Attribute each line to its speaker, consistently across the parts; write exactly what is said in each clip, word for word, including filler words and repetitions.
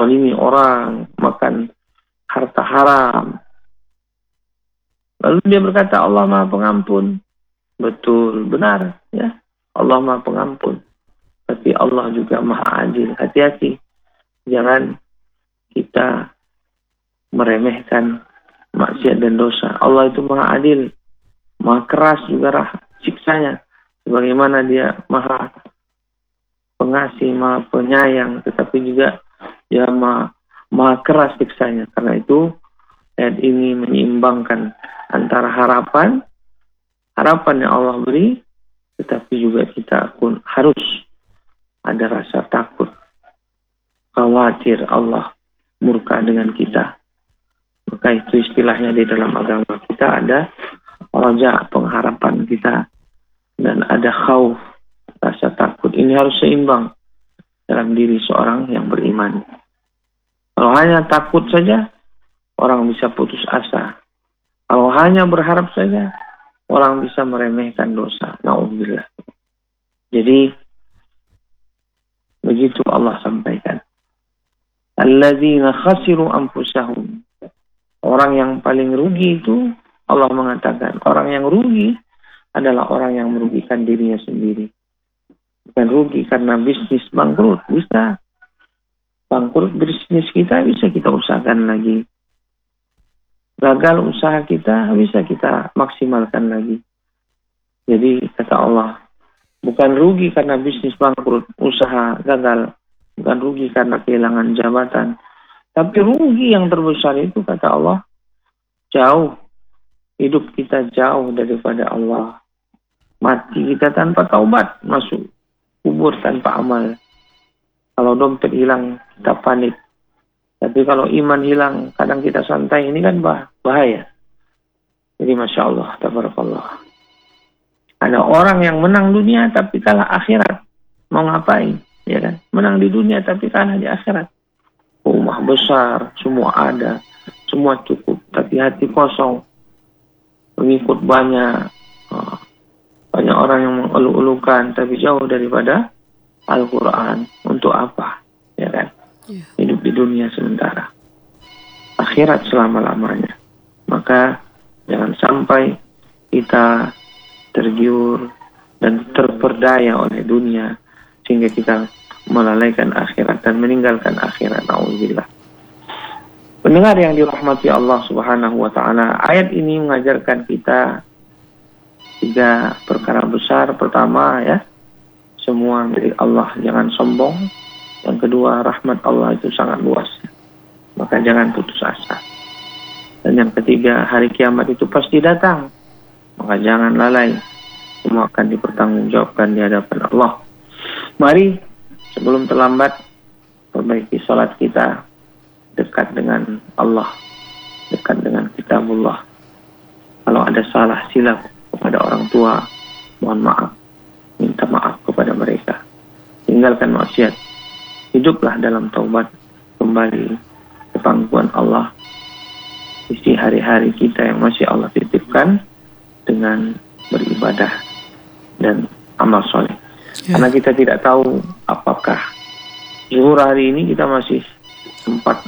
Speaker 1: menzalimi orang, makan harta haram. Lalu dia berkata Allah Maha Pengampun. Betul, benar ya. Allah Maha Pengampun. Tapi Allah juga Maha Adil. Hati-hati. Jangan kita meremehkan maksiat dan dosa. Allah itu Maha Adil. Maha keras juga rah, siksanya. Sebagaimana dia Maha Pengasih, Maha Penyayang. Tetapi juga dia Maha, maha keras siksanya. Karena itu ayat ini menyeimbangkan antara harapan, harapan yang Allah beri, tetapi juga kita pun harus ada rasa takut, khawatir Allah murka dengan kita. Maka itu istilahnya di dalam agama kita ada raja, pengharapan kita, dan ada khauf, rasa takut. Ini harus seimbang dalam diri seorang yang beriman. Kalau hanya takut saja, orang bisa putus asa. Kalau hanya berharap saja, orang bisa meremehkan dosa. Na'udzubillah. Jadi, begitu Allah sampaikan. Alladzina khasiru anfusahum. Orang yang paling rugi itu, Allah mengatakan, orang yang rugi adalah orang yang merugikan dirinya sendiri. Bukan rugi karena bisnis bangkrut. Bisa. Bangkrut bisnis kita, bisa kita usahakan lagi. Gagal usaha kita, bisa kita maksimalkan lagi. Jadi kata Allah, bukan rugi karena bisnis bangkrut, usaha gagal. Bukan rugi karena kehilangan jabatan. Tapi rugi yang terbesar itu kata Allah, jauh. Hidup kita jauh daripada Allah. Mati kita tanpa taubat, masuk kubur tanpa amal. Kalau dompet hilang, kita panik. Tapi kalau iman hilang, kadang kita santai, ini kan bah- bahaya. Jadi Masya Allah, tabarakallah. Ada orang yang menang dunia tapi kalah akhirat. Mau ngapain? Ya kan? Menang di dunia tapi kalah di akhirat. Rumah besar, semua ada, semua cukup. Tapi hati kosong. Pengikut banyak. Banyak orang yang mengeluh-elukan tapi jauh daripada Al-Quran. Untuk apa? Ya kan? Yeah. Hidup di dunia sementara, akhirat selama-lamanya. Maka jangan sampai kita tergiur dan terperdaya oleh dunia sehingga kita melalaikan akhirat dan meninggalkan akhirat. Na'udzubillah. Pendengar yang dirahmati Allah Subhanahu wa taala, ayat ini mengajarkan kita tiga perkara besar. Pertama ya, semua milik Allah, jangan sombong. Yang kedua, rahmat Allah itu sangat luas. Maka jangan putus asa. Dan yang ketiga, hari kiamat itu pasti datang. Maka jangan lalai. Semua akan dipertanggungjawabkan di hadapan Allah. Mari, sebelum terlambat, perbaiki salat kita. Dekat dengan Allah. Dekat dengan kitabullah. Kalau ada salah silap kepada orang tua, mohon maaf. Minta maaf kepada mereka. Tinggalkan maksiat. Hiduplah dalam taubat, kembali ke pangkuan Allah. Isi hari-hari kita yang masih Allah titipkan dengan beribadah dan amal soleh. Ya. Karena kita tidak tahu apakah zuhur hari ini kita masih sempat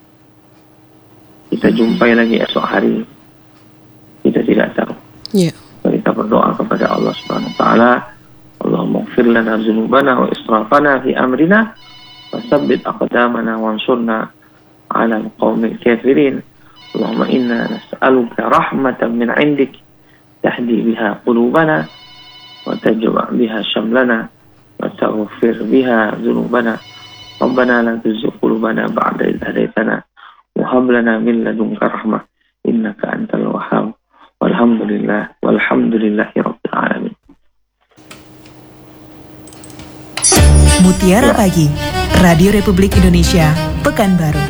Speaker 1: kita jumpai lagi esok hari. Kita tidak tahu. Ya. Kita berdoa kepada Allah Subhanahu wa taala, Allahumma ighfir lana dzunubana wa israfana fi amrina. Wasabbit aqdamana wansurna 'ala al-qaumil kafirin. Allahumma inna nas'aluka rahmatan min 'indik tahdi biha qulubana wa tajma' biha shamlana wa taghfir biha dhunubana. Rabbana la tuzigh qulubana ba'da idh hadaytana wa hab lana min ladunka rahmah innaka antal wahhab. Walhamdulillah walhamdulillahi rabbil alamin.
Speaker 2: Mutiara Pagi, Radio Republik Indonesia, Pekanbaru.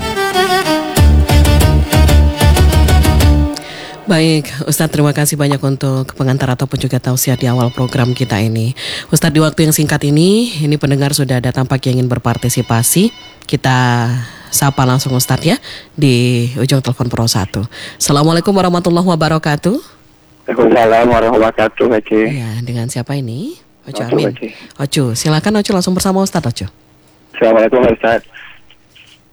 Speaker 3: Baik, Ustadz, terima kasih banyak untuk pengantar ataupun juga tausiah di awal program kita ini. Ustadz, di waktu yang singkat ini, ini pendengar sudah ada tampak yang ingin berpartisipasi. Kita sapa langsung Ustadz ya, di ujung telepon Pro satu. Assalamualaikum warahmatullahi wabarakatuh.
Speaker 4: Waalaikumsalam warahmatullahi wabarakatuh, Haji.
Speaker 3: Ya, dengan siapa ini? Ocu Amin. Ocu, silakan Ocu langsung bersama Ustadz Ocu.
Speaker 4: Assalamualaikum Ustadz.